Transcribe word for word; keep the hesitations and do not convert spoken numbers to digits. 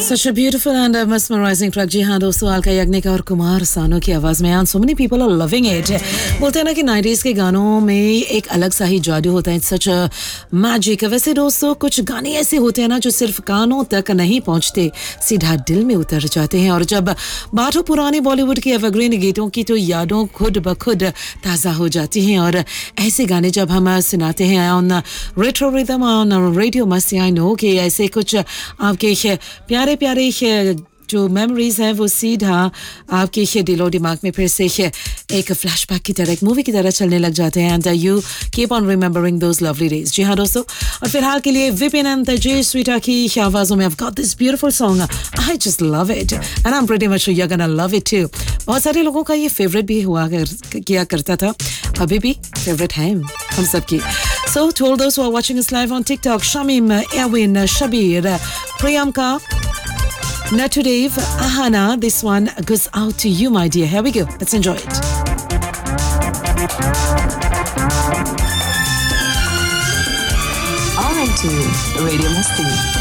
Such a beautiful and uh, mesmerizing track. जी हाँ दोस्तों, अलका याग्निक और कुमार सानू की आवाज़ में, and so many people are loving it. बोलते हैं ना कि नाइंटीज़ के गानों में एक अलग सा ही जादू होता है, such a magic. वैसे दोस्तों कुछ गाने ऐसे होते हैं ना जो सिर्फ कानों तक नहीं पहुंचते, सीधा दिल में उतर जाते हैं. और जब बात हो पुरानी बॉलीवुड की एवरग्रीन गीतों की तो यादों खुद ब खुद ताज़ा हो जाती हैं. और ऐसे गाने जब हम सुनाते हैं on retro rhythm on radio मस्ती, आई नो कि ऐसे कुछ आपके प्यारे प्यारे जो मेमोरीज हैं वो सीधा आपके दिलो दिमाग में फिर से एक फ्लैशबैक की तरह, एक मूवी की तरह चलने लग जाते हैं. And you keep on remembering those lovely days. जी हाँ दोस्तों, और फिलहाल के लिए विपिन एंड जे स्वीटा की आवाज़ों में I've got this beautiful song. I just love it and I'm pretty much sure you're gonna love it too. बहुत सारे लोगों का ये फेवरेट भी हुआ कर, किया करता था, अभी भी फेवरेट है हम सबकी. So to all those who are watching us live on TikTok, Shamim, Erwin, Shabir, Priyanka, Natudave, Ahana, this one goes out to you, my dear. Here we go. Let's enjoy it. R N T Radio Masti.